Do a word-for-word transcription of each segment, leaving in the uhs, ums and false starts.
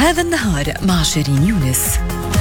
هذا النهار مع شيرين يونس.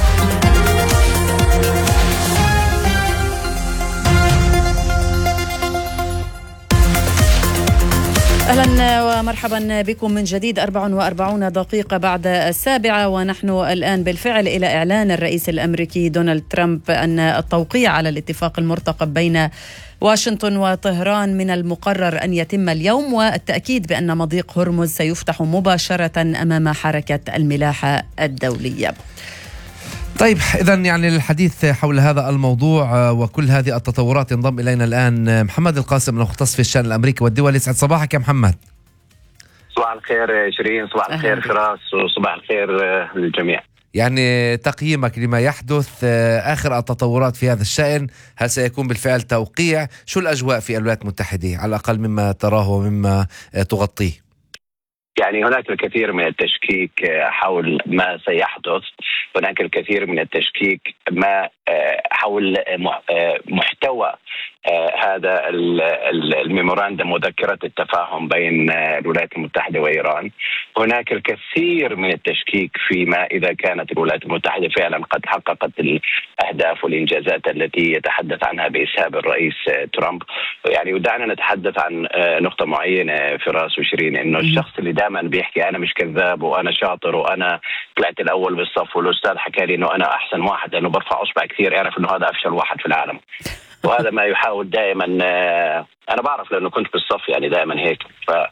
أهلا ومرحبا بكم من جديد. أربع وأربعين دقيقة بعد السابعة، ونحن الآن بالفعل إلى إعلان الرئيس الأمريكي دونالد ترامب أن التوقيع على الاتفاق المرتقب بين واشنطن وطهران من المقرر أن يتم اليوم، والتأكيد بأن مضيق هرمز سيفتح مباشرة أمام حركة الملاحة الدولية. طيب، إذن يعني للحديث حول هذا الموضوع وكل هذه التطورات ينضم إلينا الآن محمد القاسم المختص في الشأن الأمريكي والدولي. يسعد صباحك يا محمد. صباح الخير شيرين، صباح الخير فراس، وصباح الخير للجميع. يعني تقييمك لما يحدث، آخر التطورات في هذا الشأن، هل سيكون بالفعل توقيع؟ شو الأجواء في الولايات المتحدة على الأقل مما تراه ومما تغطيه؟ يعني هناك الكثير من التشكيك حول ما سيحدث، هناك الكثير من التشكيك ما حول محتوى هذا الميموراندوم، مذكرة التفاهم بين الولايات المتحدة وإيران. هناك الكثير من التشكيك فيما إذا كانت الولايات المتحدة فعلا قد حققت الأهداف والإنجازات التي يتحدث عنها بإسهاب الرئيس ترامب. يعني ودعنا نتحدث عن نقطة معينة في راس وشيرين، إنه الشخص اللي دائما بيحكي أنا مش كذاب وأنا شاطر وأنا طلعت الأول بالصف والأستاذ حكى لي إنه أنا أحسن واحد لأنه برفع أصبع كثير، أعرف إنه هذا أفشل واحد في العالم. وهذا ما يحاول دائما، أنا بعرف لأنه كنت بالصف يعني دائما هيك.